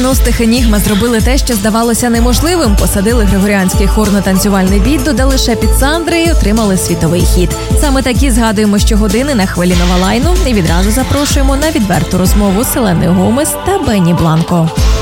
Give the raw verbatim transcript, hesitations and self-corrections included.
дев'яностих Енігма зробили те, що здавалося неможливим. Посадили григоріанський хор на танцювальний біт, додали шепіт Сандри і отримали світовий хіт. Саме такі згадуємо щогодини на хвилі Новалайну і відразу запрошуємо на відверту розмову Селени Гомес та Бенні Бланко.